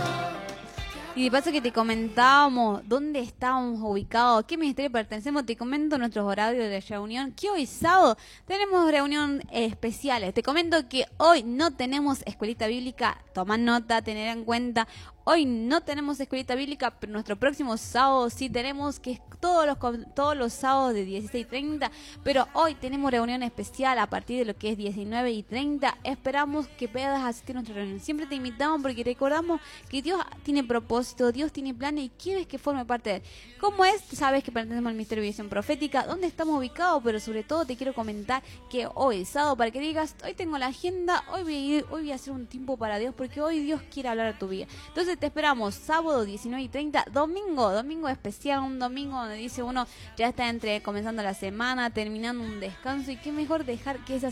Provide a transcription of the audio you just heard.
Y de paso que te comentábamos dónde estábamos ubicados, qué ministerio pertenecemos, te comento nuestros horarios de reunión, que hoy sábado tenemos reunión especiales. Te comento que hoy no tenemos escuelita bíblica, toma nota, tener en cuenta. Hoy no tenemos escuelita bíblica, pero nuestro próximo sábado sí tenemos, que es todos los sábados de 16:30, pero hoy tenemos reunión especial a partir de lo que es 19:30. Esperamos que puedas asistir a nuestra reunión. Siempre te invitamos porque recordamos que Dios tiene propósito, Dios tiene planes y quieres que forme parte de él. ¿Cómo es? Sabes que pertenecemos al Ministerio de Visión Profética, dónde estamos ubicados, pero sobre todo te quiero comentar que hoy, sábado, para que digas, hoy tengo la agenda, hoy voy a hacer un tiempo para Dios, porque hoy Dios quiere hablar a tu vida. Entonces te esperamos sábado 19:30, domingo especial, un domingo donde dice uno ya está comenzando la semana, terminando un descanso, y qué mejor dejar que esa